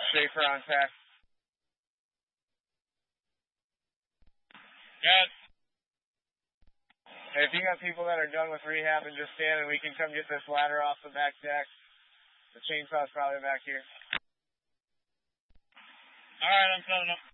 Schaefer on tech. Yes. Hey, if you got people that are done with rehab and just standing, we can come get this ladder off the back deck. The chainsaw's probably back here. All right, I'm setting up.